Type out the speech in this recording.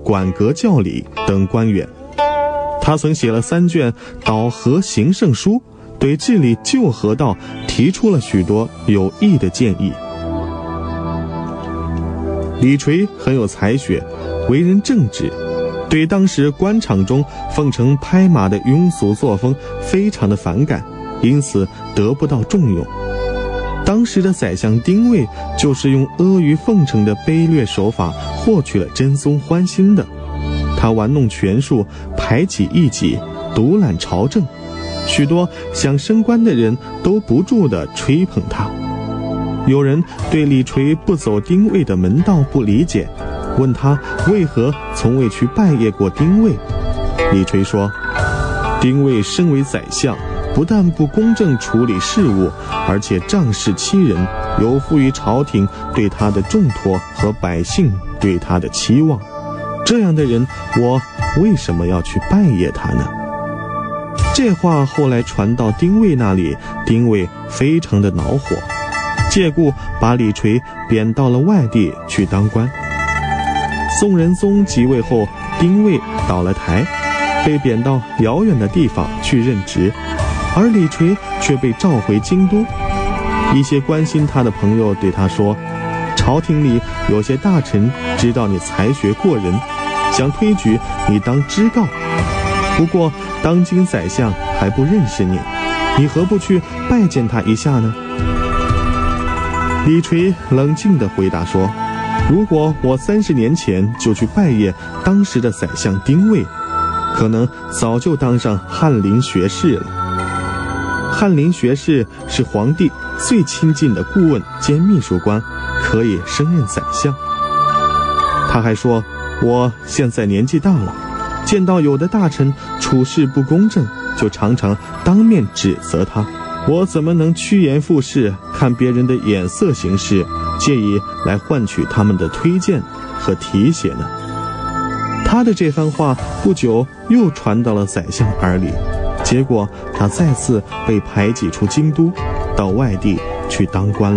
管阁教理等官员。他曾写了3卷导和行胜书，对治理旧河道提出了许多有益的建议。李垂很有才学，为人正直，对当时官场中奉承拍马的庸俗作风非常的反感，因此得不到重用。当时的宰相丁谓就是用阿谀奉承的卑劣手法获取了真宗欢心的。他玩弄权术，排挤异己，独揽朝政，许多想升官的人都不住地吹捧他。有人对李垂不走丁谓的门道不理解，问他为何从未去拜谒过丁谓。李垂说，丁谓身为宰相，不但不公正处理事务，而且仗势欺人，有负于朝廷对他的重托和百姓对他的期望。这样的人，我为什么要去拜谒他呢？这话后来传到丁谓那里，丁谓非常的恼火，借故把李垂贬到了外地去当官。宋仁宗即位后，丁谓倒了台，被贬到遥远的地方去任职，而李垂却被召回京都。一些关心他的朋友对他说，朝廷里有些大臣知道你才学过人，想推举你当知告，不过当今宰相还不认识你，你何不去拜见他一下呢？李垂冷静地回答说，如果我30年前就去拜谒当时的宰相丁谓，可能早就当上翰林学士了。翰林学士是皇帝最亲近的顾问兼秘书官，可以升任宰相。他还说，我现在年纪大了，见到有的大臣处事不公正，就常常当面指责他，我怎么能趋炎附势，看别人的眼色行事，借以来换取他们的推荐和提携呢？他的这番话不久又传到了宰相耳里，结果他再次被排挤出京都，到外地去当官了。